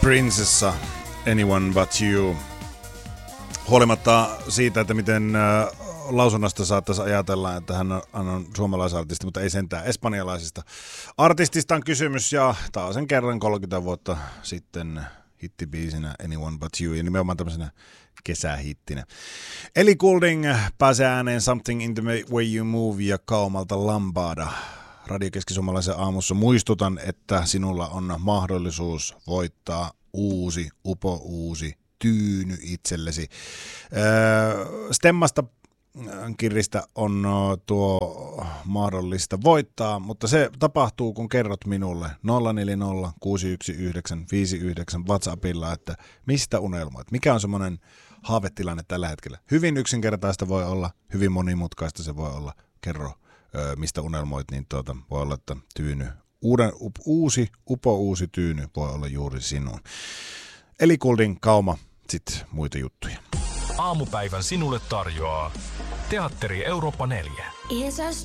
Princessa, Anyone But You. Huolimatta siitä, että miten lausunnasta saattaisi ajatella, että hän on suomalaisartisti, mutta ei sentään espanjalaisista artistista on kysymys. Ja taas sen kerran 30 vuotta sitten hittibiisinä Anyone But You ja nimenomaan tämmöisenä kesähittinä. Ellie Goulding pääsee ääneen Something in the Way You Move ja Kaumalta Lambada. Radio Keski-Suomalaisen aamussa muistutan, että sinulla on mahdollisuus voittaa uusi tyyny itsellesi. Stemmasta kiristä on tuo mahdollista voittaa, mutta se tapahtuu, kun kerrot minulle 040 619 59 WhatsAppilla, että mistä unelmoit, mikä on semmoinen haavetilanne tällä hetkellä. Hyvin yksinkertaista voi olla, hyvin monimutkaista se voi olla. Kerro, mistä unelmoit, niin voi olla, että tyyny, uusi tyyny voi olla juuri sinun. Ellie Goulding, Kauma, sitten muita juttuja. Aamupäivän sinulle tarjoaa Teatteri Eurooppa 4.